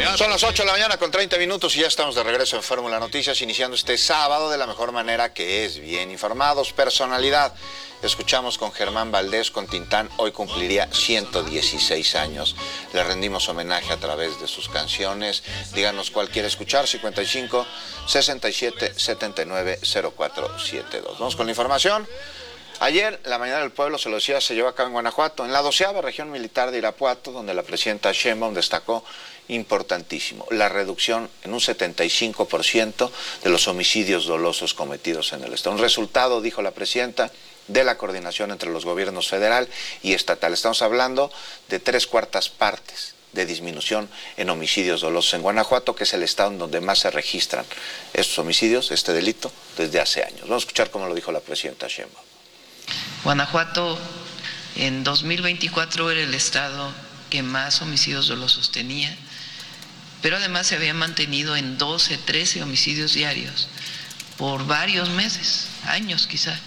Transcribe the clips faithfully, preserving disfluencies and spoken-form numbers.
Son las ocho de la mañana con treinta minutos y ya estamos de regreso en Fórmula Noticias, iniciando este sábado de la mejor manera, que es bien informados. Personalidad. Escuchamos con Germán Valdés, con Tintán. Hoy cumpliría ciento dieciséis años. Le rendimos homenaje a través de sus canciones. Díganos cuál quiere escuchar. cincuenta y cinco, sesenta y siete, setenta y nueve, cero cuatro setenta y dos. Vamos con la información. Ayer, la Mañana del Pueblo, se lo decía, se llevó a cabo en Guanajuato, en la doceava región militar de Irapuato, donde la presidenta Sheinbaum destacó importantísimo la reducción en un setenta y cinco por ciento de los homicidios dolosos cometidos en el estado. Un resultado, dijo la presidenta, de la coordinación entre los gobiernos federal y estatal. Estamos hablando de tres cuartas partes de disminución en homicidios dolosos en Guanajuato, que es el estado en donde más se registran estos homicidios, este delito, desde hace años. Vamos a escuchar cómo lo dijo la presidenta Sheinbaum. Guanajuato en dos mil veinticuatro era el estado que más homicidios dolosos tenía, pero además se había mantenido en doce, trece homicidios diarios por varios meses, años quizá.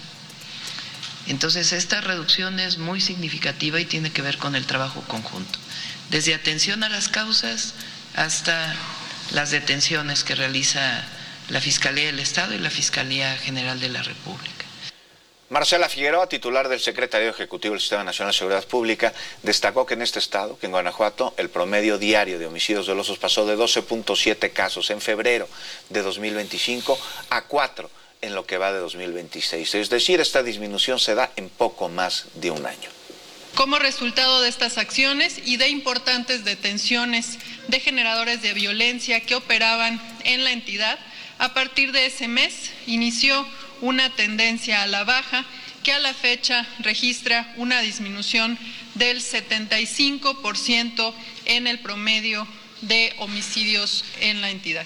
Entonces esta reducción es muy significativa y tiene que ver con el trabajo conjunto, desde atención a las causas hasta las detenciones que realiza la Fiscalía del Estado y la Fiscalía General de la República. Marcela Figueroa, titular del Secretario Ejecutivo del Sistema Nacional de Seguridad Pública, destacó que en este estado, que en Guanajuato, el promedio diario de homicidios dolosos pasó de doce punto siete casos en febrero de dos mil veinticinco a cuatro en lo que va de dos mil veintiséis. Es decir, esta disminución se da en poco más de un año. Como resultado de estas acciones y de importantes detenciones de generadores de violencia que operaban en la entidad, a partir de ese mes inició una tendencia a la baja que a la fecha registra una disminución del setenta y cinco por ciento en el promedio de homicidios en la entidad.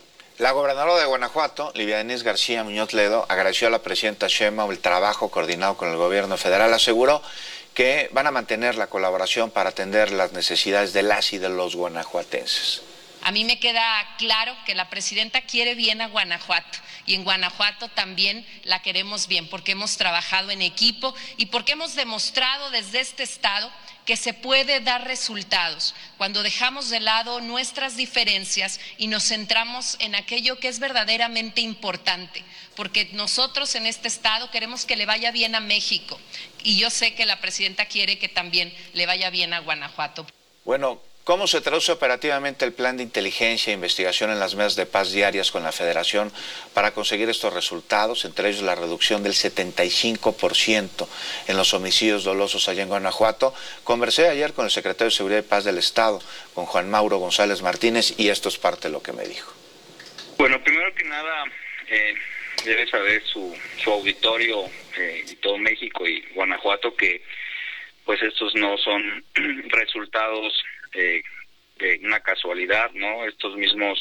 La gobernadora de Guanajuato, Livia Denise García Muñoz Ledo, agradeció a la presidenta Sheinbaum el trabajo coordinado con el gobierno federal. Aseguró que van a mantener la colaboración para atender las necesidades de las y de los guanajuatenses. A mí me queda claro que la presidenta quiere bien a Guanajuato y en Guanajuato también la queremos bien porque hemos trabajado en equipo y porque hemos demostrado desde este estado que se puede dar resultados cuando dejamos de lado nuestras diferencias y nos centramos en aquello que es verdaderamente importante, porque nosotros en este estado queremos que le vaya bien a México y yo sé que la presidenta quiere que también le vaya bien a Guanajuato. Bueno, ¿cómo se traduce operativamente el plan de inteligencia e investigación en las mesas de paz diarias con la Federación para conseguir estos resultados, entre ellos la reducción del setenta y cinco por ciento en los homicidios dolosos allá en Guanajuato? Conversé ayer con el secretario de Seguridad y Paz del Estado, con Juan Mauro González Martínez, y esto es parte de lo que me dijo. Bueno, primero que nada, eh, debe saber su, su auditorio eh, y todo México y Guanajuato que pues estos no son resultados Eh, de una casualidad, ¿no? Estos mismos,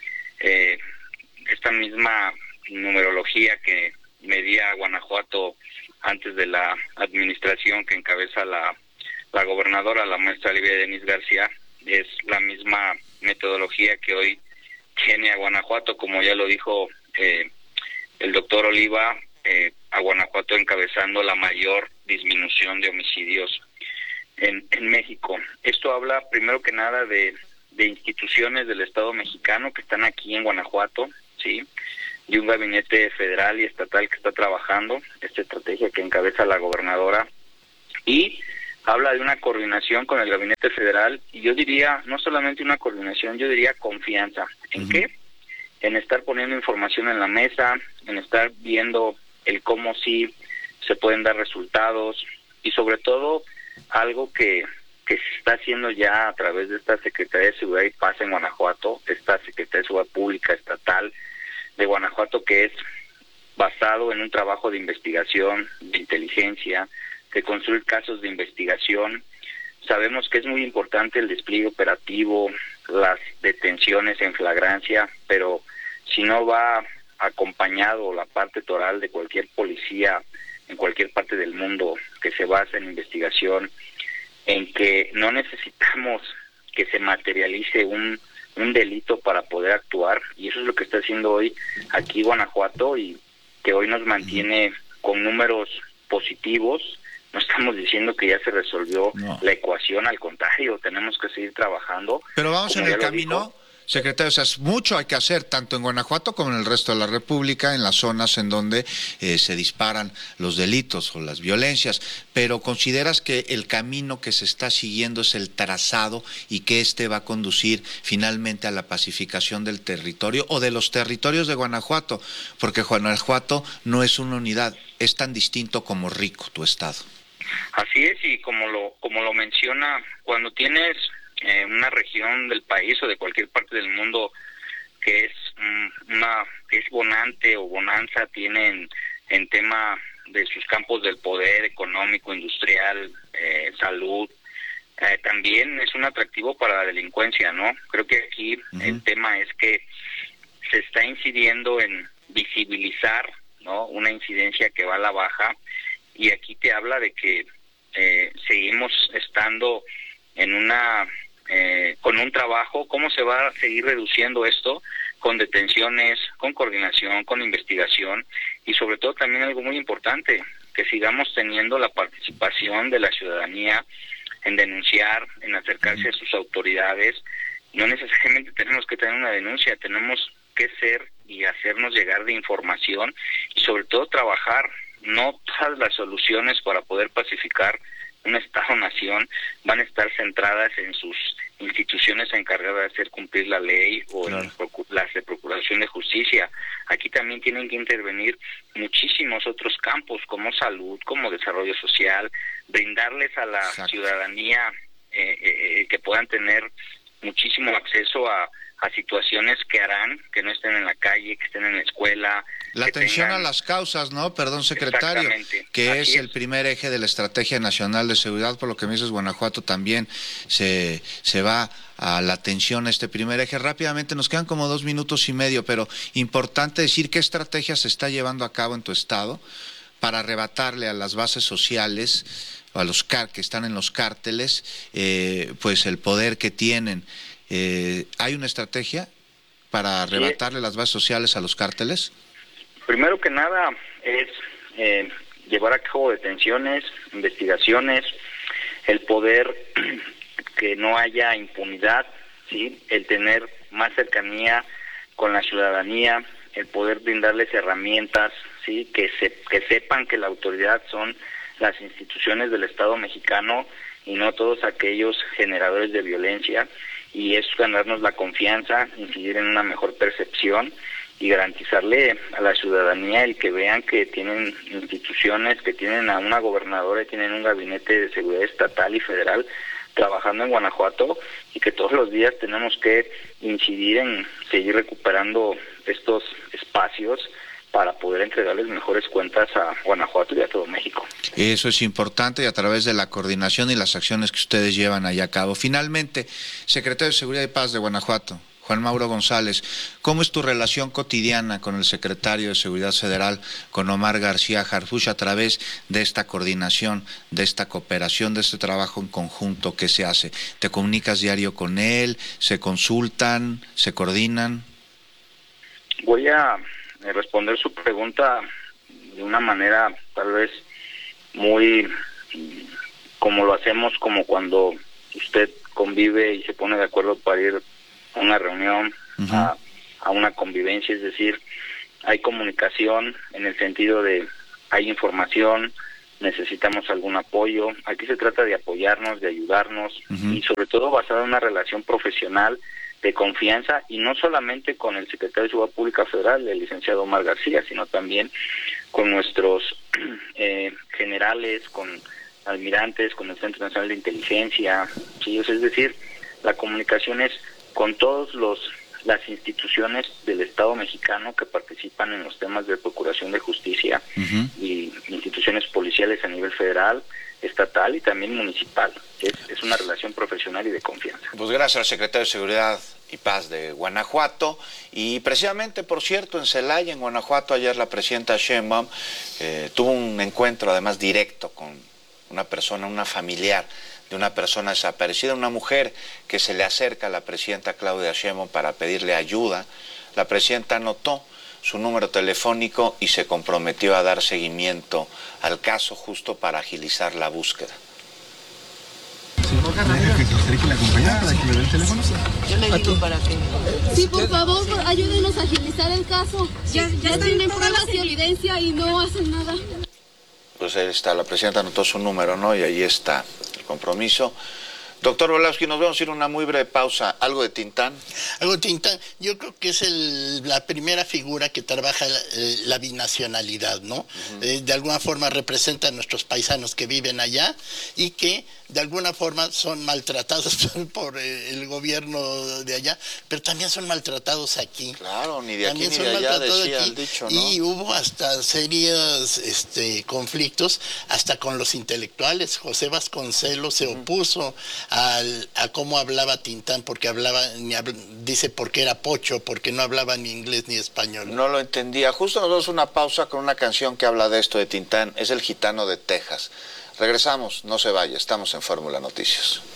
eh, esta misma numerología que medía Guanajuato antes de la administración que encabeza la, la gobernadora, la maestra Livia Denise García, es la misma metodología que hoy tiene a Guanajuato, como ya lo dijo eh, el doctor Oliva, eh, a Guanajuato encabezando la mayor disminución de homicidios En, en México. Esto habla primero que nada de, de instituciones del Estado mexicano que están aquí en Guanajuato, sí, y un gabinete federal y estatal que está trabajando esta estrategia que encabeza la gobernadora, y habla de una coordinación con el gabinete federal, y yo diría, no solamente una coordinación, yo diría confianza. ¿En uh-huh. qué? En estar poniendo información en la mesa, en estar viendo el cómo sí se pueden dar resultados, y sobre todo algo que, que se está haciendo ya a través de esta Secretaría de Seguridad y Paz en Guanajuato, esta Secretaría de Seguridad Pública Estatal de Guanajuato, que es basado en un trabajo de investigación, de inteligencia, de construir casos de investigación. Sabemos que es muy importante el despliegue operativo, las detenciones en flagrancia, pero si no va acompañado la parte toral de cualquier policía en cualquier parte del mundo que se basa en investigación, en que no necesitamos que se materialice un, un delito para poder actuar, y eso es lo que está haciendo hoy aquí Guanajuato, y que hoy nos mantiene con números positivos no estamos diciendo que ya se resolvió no. la ecuación, al contrario, tenemos que seguir trabajando. Pero vamos en el camino, dijo, secretario, o sea, mucho hay que hacer, tanto en Guanajuato como en el resto de la República, en las zonas en donde eh, se disparan los delitos o las violencias, pero ¿consideras que el camino que se está siguiendo es el trazado y que este va a conducir finalmente a la pacificación del territorio o de los territorios de Guanajuato? Porque Guanajuato no es una unidad, es tan distinto como rico tu estado. Así es, y como lo como lo menciona, cuando tienes eh, una región del país o de cualquier parte del mundo que es um, una que es bonante o bonanza, tienen en tema de sus campos del poder económico, industrial, eh, salud, eh, también es un atractivo para la delincuencia, ¿no? Creo que aquí uh-huh. el tema es que se está incidiendo en visibilizar, ¿no?, una incidencia que va a la baja. Y aquí te habla de que eh, seguimos estando en una eh, con un trabajo. ¿Cómo se va a seguir reduciendo esto? Con detenciones, con coordinación, con investigación y sobre todo también algo muy importante, que sigamos teniendo la participación de la ciudadanía en denunciar, en acercarse a sus autoridades. No necesariamente tenemos que tener una denuncia, tenemos que ser y hacernos llegar de información y sobre todo trabajar. No todas las soluciones para poder pacificar un Estado-nación van a estar centradas en sus instituciones encargadas de hacer cumplir la ley o claro. en las de Procuración de Justicia. Aquí también tienen que intervenir muchísimos otros campos como salud, como desarrollo social, brindarles a la Exacto. ciudadanía eh, eh, que puedan tener muchísimo acceso a a situaciones que harán que no estén en la calle, que estén en la escuela. La atención tengan... a las causas, ¿no? Perdón, secretario, que es, es el primer eje de la Estrategia Nacional de Seguridad, por lo que me dices, Guanajuato también se, se va a la atención a este primer eje. Rápidamente, nos quedan como dos minutos y medio, pero importante decir qué estrategia se está llevando a cabo en tu estado para arrebatarle a las bases sociales, a los car que están en los cárteles, eh, pues el poder que tienen. Eh, ¿Hay una estrategia para arrebatarle sí. las bases sociales a los cárteles? Primero que nada es eh, llevar a cabo detenciones, investigaciones, el poder que no haya impunidad, ¿sí? El tener más cercanía con la ciudadanía, el poder brindarles herramientas, ¿sí? que, se, que sepan que la autoridad son las instituciones del Estado mexicano y no todos aquellos generadores de violencia. Y es ganarnos la confianza, incidir en una mejor percepción y garantizarle a la ciudadanía el que vean que tienen instituciones, que tienen a una gobernadora y tienen un gabinete de seguridad estatal y federal trabajando en Guanajuato y que todos los días tenemos que incidir en seguir recuperando estos espacios para poder entregarles mejores cuentas a Guanajuato y a todo México. Eso es importante y a través de la coordinación y las acciones que ustedes llevan allá a cabo. Finalmente, secretario de Seguridad y Paz de Guanajuato, Juan Mauro González, ¿cómo es tu relación cotidiana con el secretario de Seguridad Federal, con Omar García Harfuch, a través de esta coordinación, de esta cooperación, de este trabajo en conjunto que se hace? ¿Te comunicas diario con él? ¿Se consultan? ¿Se coordinan? Voy a responder su pregunta de una manera tal vez muy como lo hacemos como cuando usted convive y se pone de acuerdo para ir a una reunión, uh-huh. a, a una convivencia, es decir, hay comunicación en el sentido de hay información, necesitamos algún apoyo, aquí se trata de apoyarnos, de ayudarnos uh-huh. y sobre todo basado en una relación profesional de confianza y no solamente con el secretario de Seguridad Pública Federal, el licenciado Omar García, sino también con nuestros eh, generales, con almirantes, con el Centro Nacional de Inteligencia, ¿sí? Es decir, la comunicación es con todos los las instituciones del Estado mexicano que participan en los temas de procuración de justicia uh-huh. y instituciones policiales a nivel federal, estatal y también municipal. Es, es una relación profesional y de confianza. Pues gracias al secretario de Seguridad y Paz de Guanajuato. Y precisamente, por cierto, en Celaya, en Guanajuato, ayer la presidenta Sheinbaum eh, tuvo un encuentro además directo con una persona, una familiar de una persona desaparecida, una mujer que se le acerca a la presidenta Claudia Sheinbaum para pedirle ayuda. La presidenta notó su número telefónico y se comprometió a dar seguimiento al caso justo para agilizar la búsqueda. que la acompañara para que le dé el teléfono? Yo le digo para que... Sí, por favor, ayúdenos a agilizar el caso. Ya, ya, ya tienen pruebas y evidencia y no hacen nada. Pues ahí está, la presidenta anotó su número, ¿no? Y ahí está el compromiso. Doctor Volowski, nos vamos a ir a una muy breve pausa. ¿Algo de Tintán? Algo de Tintán, yo creo que es el, la primera figura que trabaja la, la binacionalidad, ¿no? Uh-huh. eh, de alguna forma representa a nuestros paisanos que viven allá y que de alguna forma son maltratados por el gobierno de allá, pero también son maltratados aquí. Claro, ni de también aquí ni son de allá maltratados decía aquí, el dicho, ¿no? Y hubo hasta serios este, conflictos, hasta con los intelectuales. José Vasconcelos se opuso al, a cómo hablaba Tintán, porque hablaba, ni habl, dice porque era pocho, porque no hablaba ni inglés ni español. No lo entendía. Justo nos damos una pausa con una canción que habla de esto de Tintán. Es El Gitano de Texas. Regresamos, no se vaya, estamos en Fórmula Noticias.